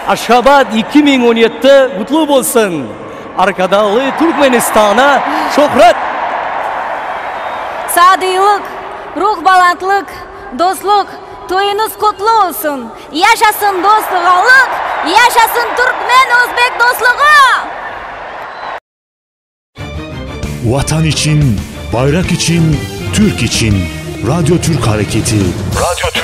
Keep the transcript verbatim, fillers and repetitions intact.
Aşgabat iki bin on yedi kutlu olsun. Arkadalı Türkmenistan'a şöhret. Sağduyuluk, ruh balantlık, dostluk, toyunuz kutlu olsun. Yaşasın dostluğalık, yaşasın Türkmen-Özbek dostluğu. Vatan için, bayrak için, Türk için. Radyo Türk Hareketi. Radyo Türk.